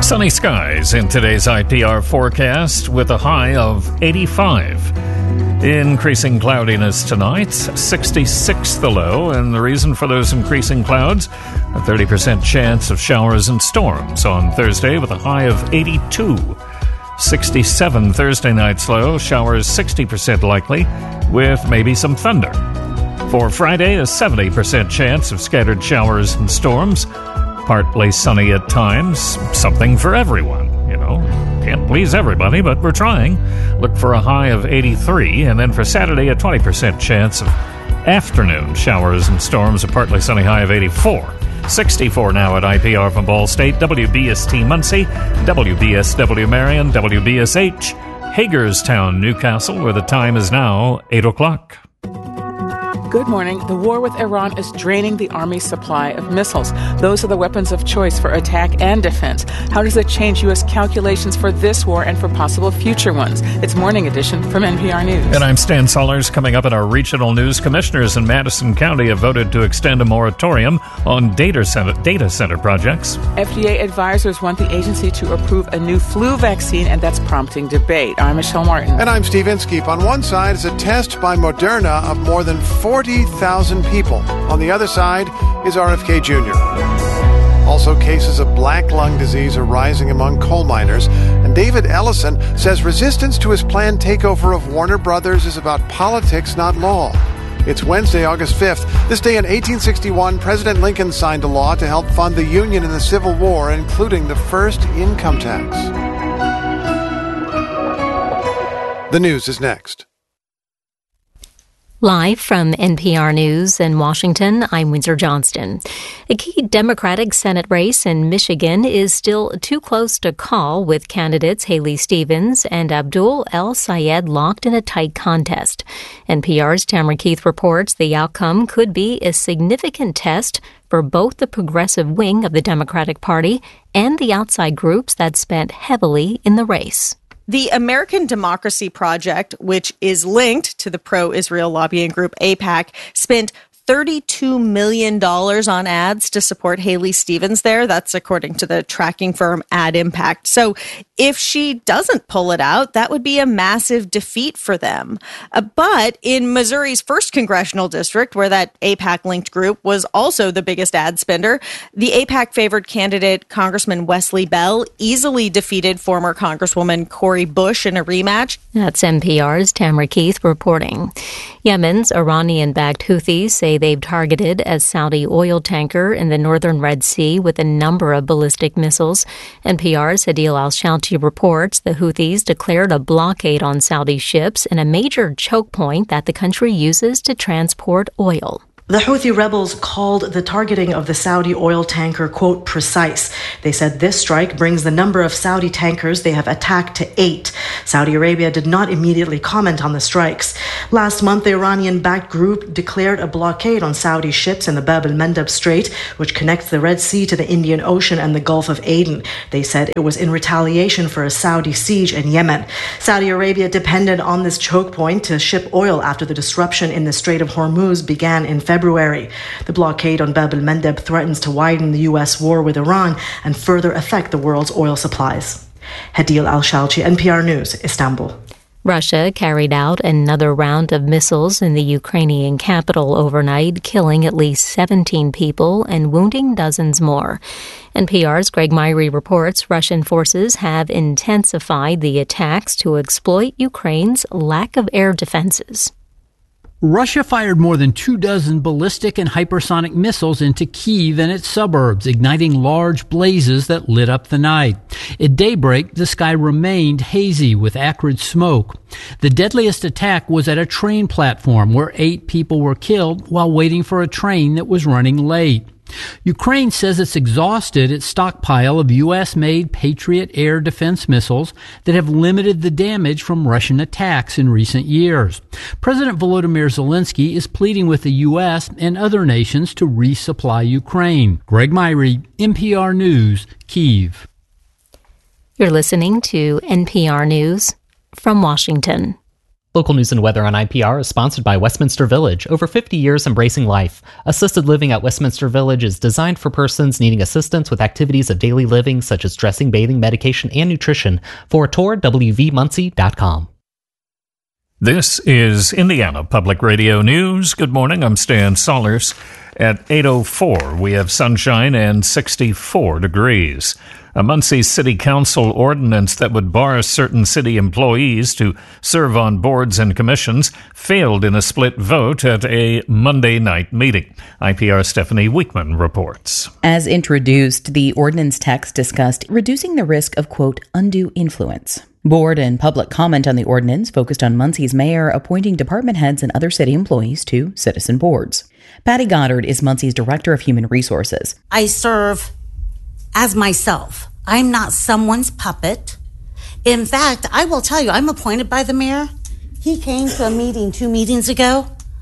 Sunny skies in today's IPR forecast with a high of 85. Increasing cloudiness tonight, 66 the low, and the reason for those increasing clouds, a 30% chance of showers and storms on Thursday with a high of 82. 67 Thursday night's low, showers 60% likely with maybe some thunder. For Friday, a 70% chance of scattered showers and storms, partly sunny at times, something for everyone, Can't please everybody, but we're trying. Look for a high of 83, and then for Saturday, a 20% chance of afternoon showers and storms, a partly sunny high of 84. 64 now at IPR from Ball State, WBST Muncie, WBSW Marion, WBSH, Hagerstown, Newcastle, where the time is now 8 o'clock. Good morning. The war with Iran is draining the Army's supply of missiles. Those are the weapons of choice for attack and defense. How does it change U.S. calculations for this war and for possible future ones? It's Morning Edition from NPR News. And I'm Stan Sollers. Coming up in our regional news, commissioners in Madison County have voted to extend a moratorium on data center projects. FDA advisors want the agency to approve a new flu vaccine, and that's prompting debate. I'm Michelle Martin. And I'm Steve Inskeep. On one side is a test by Moderna of more than 40,000 people. On the other side is RFK Jr. Also, cases of black lung disease are rising among coal miners. And David Ellison says resistance to his planned takeover of Warner Brothers is about politics, not law. It's Wednesday, August 5th. This day in 1861, President Lincoln signed a law to help fund the Union in the Civil War, including the first income tax. The news is next. Live from NPR News in Washington, I'm Windsor Johnston. A key Democratic Senate race in Michigan is still too close to call, with candidates Haley Stevens and Abdul El-Sayed locked in a tight contest. NPR's Tamara Keith reports the outcome could be a significant test for both the progressive wing of the Democratic Party and the outside groups that spent heavily in the race. The American Democracy Project, which is linked to the pro-Israel lobbying group AIPAC, spent $32 million on ads to support Haley Stevens there. That's according to the tracking firm Ad Impact. So if she doesn't pull it out, that would be a massive defeat for them. But in Missouri's 1st congressional district, where that AIPAC-linked group was also the biggest ad spender, the AIPAC-favored candidate, Congressman Wesley Bell, easily defeated former Congresswoman Cori Bush in a rematch. That's NPR's Tamara Keith reporting. Yemen's Iranian-backed Houthis say they've targeted a Saudi oil tanker in the northern Red Sea with a number of ballistic missiles. NPR's Adil Al-Shalti reports the Houthis declared a blockade on Saudi ships in a major choke point that the country uses to transport oil. The Houthi rebels called the targeting of the Saudi oil tanker, quote, precise. They said this strike brings the number of Saudi tankers they have attacked to 8. Saudi Arabia did not immediately comment on the strikes. Last month, the Iranian-backed group declared a blockade on Saudi ships in the Bab el-Mandeb Strait, which connects the Red Sea to the Indian Ocean and the Gulf of Aden. They said it was in retaliation for a Saudi siege in Yemen. Saudi Arabia depended on this choke point to ship oil after the disruption in the Strait of Hormuz began in February. The blockade on Bab el-Mandeb threatens to widen the U.S. war with Iran and further affect the world's oil supplies. Adil Al-Shalti, NPR News, Istanbul. Russia carried out another round of missiles in the Ukrainian capital overnight, killing at least 17 people and wounding dozens more. NPR's Greg Myrie reports Russian forces have intensified the attacks to exploit Ukraine's lack of air defenses. Russia fired more than 24 ballistic and hypersonic missiles into Kyiv and its suburbs, igniting large blazes that lit up the night. At daybreak, the sky remained hazy with acrid smoke. The deadliest attack was at a train platform where 8 people were killed while waiting for a train that was running late. Ukraine says it's exhausted its stockpile of U.S.-made Patriot air defense missiles that have limited the damage from Russian attacks in recent years. President Volodymyr Zelensky is pleading with the U.S. and other nations to resupply Ukraine. Greg Myrie, NPR News, Kyiv. You're listening to NPR News from Washington. Local news and weather on IPR is sponsored by Westminster Village. Over 50 years embracing life. Assisted living at Westminster Village is designed for persons needing assistance with activities of daily living such as dressing, bathing, medication, and nutrition. For a tour, wvmuncie.com. This is Indiana Public Radio News. Good morning, I'm Stan Sollers. At 8:04, we have sunshine and 64 degrees. A Muncie City Council ordinance that would bar certain city employees to serve on boards and commissions failed in a split vote at a Monday night meeting. IPR Stephanie Weekman reports. As introduced, the ordinance text discussed reducing the risk of, quote, undue influence. Board and public comment on the ordinance focused on Muncie's mayor appointing department heads and other city employees to citizen boards. Patty Goddard is Muncie's Director of Human Resources. I serve as myself. I'm not someone's puppet. In fact, I will tell you, I'm appointed by the mayor. He came to a meeting 2 meetings ago.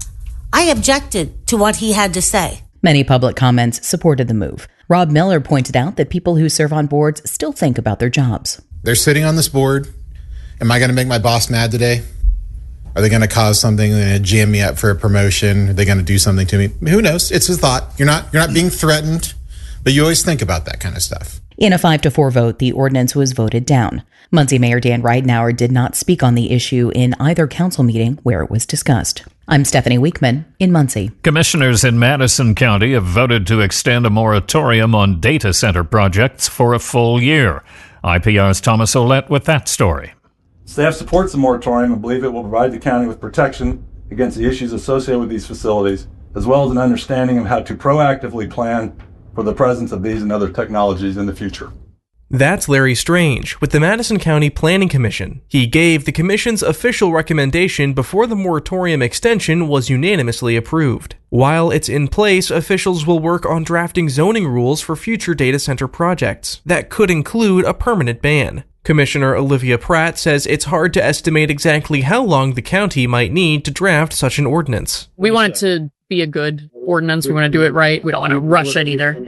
I objected to what he had to say. Many public comments supported the move. Rob Miller pointed out that people who serve on boards still think about their jobs. They're sitting on this board. Am I going to make my boss mad today? Are they going to cause something? Are they going to jam me up for a promotion? Are they going to do something to me? Who knows? It's a thought. You're not being threatened, but you always think about that kind of stuff. In a 5-4 vote, the ordinance was voted down. Muncie Mayor Dan Ridenour did not speak on the issue in either council meeting where it was discussed. I'm Stephanie Weekman in Muncie. Commissioners in Madison County have voted to extend a moratorium on data center projects for a full year. IPR's Thomas Ouellette with that story. Staff supports the moratorium and believe it will provide the county with protection against the issues associated with these facilities, as well as an understanding of how to proactively plan for the presence of these and other technologies in the future. That's Larry Strange with the Madison County Planning Commission. He gave the commission's official recommendation before the moratorium extension was unanimously approved. While it's in place, officials will work on drafting zoning rules for future data center projects. That could include a permanent ban. Commissioner Olivia Pratt says it's hard to estimate exactly how long the county might need to draft such an ordinance. We want it to be a good ordinance. We want to do it right. We don't want to rush it either.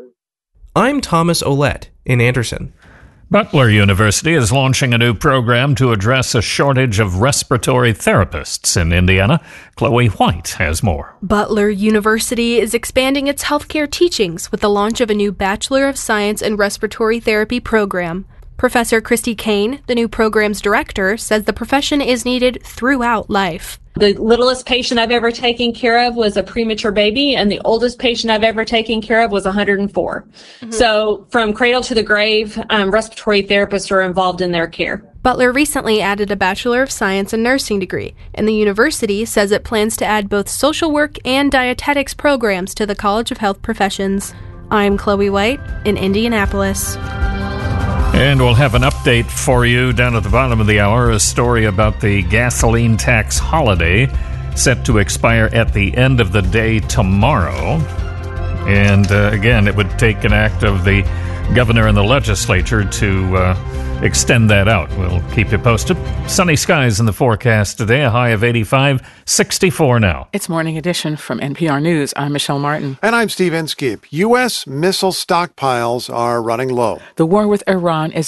I'm Thomas Ouellette in Anderson. Butler University is launching a new program to address a shortage of respiratory therapists in Indiana. Chloe White has more. Butler University is expanding its healthcare teachings with the launch of a new Bachelor of Science in Respiratory Therapy program. Professor Christy Kane, the new program's director, says the profession is needed throughout life. The littlest patient I've ever taken care of was a premature baby, and the oldest patient I've ever taken care of was 104. Mm-hmm. So from cradle to the grave, respiratory therapists are involved in their care. Butler recently added a Bachelor of Science in Nursing degree, and the university says it plans to add both social work and dietetics programs to the College of Health Professions. I'm Chloe White in Indianapolis. And we'll have an update for you down at the bottom of the hour, a story about the gasoline tax holiday set to expire at the end of the day tomorrow. And again, it would take an act of the governor and the legislature to extend that out. We'll keep you posted. Sunny skies in the forecast today, a high of 85, 64 now. It's Morning Edition from NPR News. I'm Michelle Martin. And I'm Steve Inskeep. U.S. missile stockpiles are running low. The war with Iran is